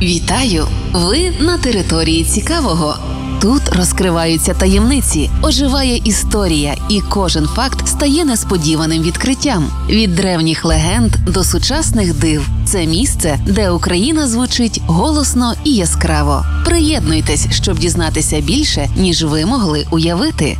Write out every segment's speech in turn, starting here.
Вітаю! Ви на території цікавого. Тут розкриваються таємниці, оживає історія, і кожен факт стає несподіваним відкриттям. Від древніх легенд до сучасних див. Це місце, де Україна звучить голосно і яскраво. Приєднуйтесь, щоб дізнатися більше, ніж ви могли уявити.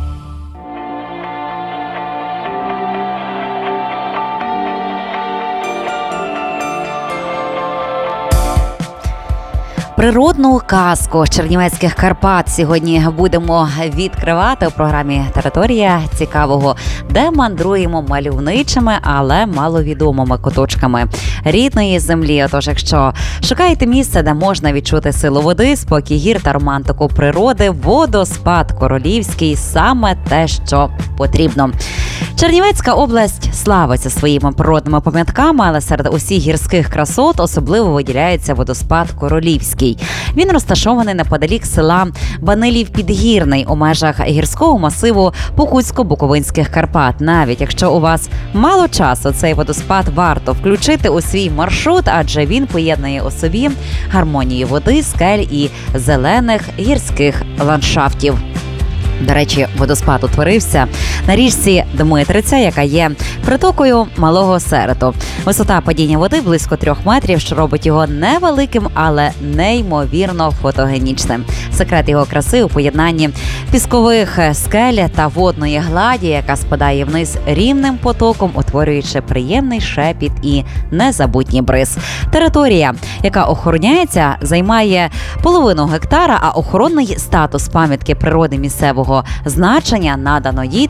Природну казку Чернівецьких Карпат сьогодні будемо відкривати у програмі «Територія цікавого», де мандруємо мальовничими, але маловідомими куточками рідної землі. Отож, якщо шукаєте місце, де можна відчути силу води, спокій гір та романтику природи, водоспад Королівський – саме те, що потрібно. Чернівецька область славиться своїми природними пам'ятками, але серед усіх гірських красот особливо виділяється водоспад Королівський. Він розташований неподалік села Банилів-Підгірний у межах гірського масиву Покутсько-Буковинських Карпат. Навіть якщо у вас мало часу, цей водоспад варто включити у свій маршрут, адже він поєднує у собі гармонію води, скель і зелених гірських ландшафтів. До речі, водоспад утворився на річці Дмитриця, яка є притокою Малого Серету. Висота падіння води близько 3 метрів, що робить його невеликим, але неймовірно фотогенічним. Секрет його краси у поєднанні піскових скель та водної гладі, яка спадає вниз рівним потоком, утворюючи приємний шепіт і незабутній бриз. Територія, яка охороняється, займає половину гектара, а охоронний статус пам'ятки природи місцевого значення надано їй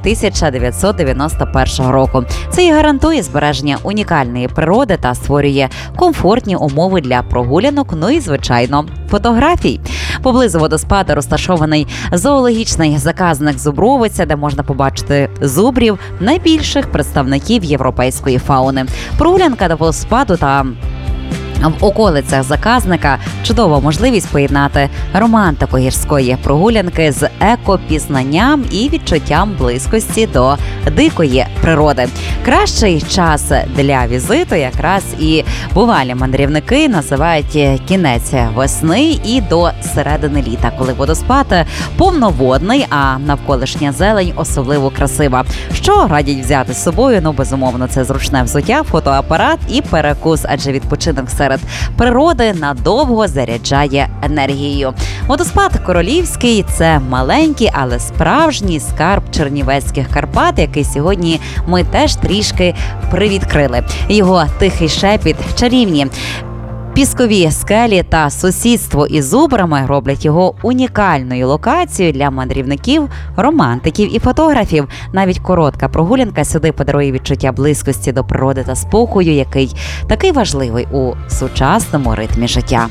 1991 року. Це і гарантує збереження унікальної природи та створює комфортні умови для прогулянок, ну і, звичайно, фотографій. Поблизу водоспаду розташований зоологічний заказник Зубровиця, де можна побачити зубрів, найбільших представників європейської фауни. Прогулянка до водоспаду та в околицях заказника – чудова можливість поєднати романтику гірської прогулянки з екопізнанням і відчуттям близькості до дикої природи. Кращий час для візиту якраз і бувалі мандрівники називають кінець весни і до середини літа, коли водоспад повноводний, а навколишня зелень особливо красива. Що радять взяти з собою? Безумовно, це зручне взуття, фотоапарат і перекус, адже відпочинок серед природи надовго заряджає енергією. Водоспад Королівський – це маленький, але справжній скарб Чернівецьких Карпат, який сьогодні ми теж трішки привідкрили. Його тихий шепіт, чарівні піскові скелі та сусідство із зубрами роблять його унікальною локацією для мандрівників, романтиків і фотографів. Навіть коротка прогулянка сюди подарує відчуття близькості до природи та спокою, який такий важливий у сучасному ритмі життя.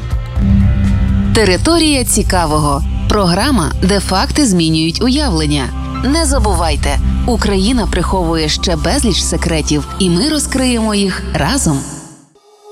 Територія цікавого. Програма, де факти змінюють уявлення. Не забувайте, Україна приховує ще безліч секретів, і ми розкриємо їх разом.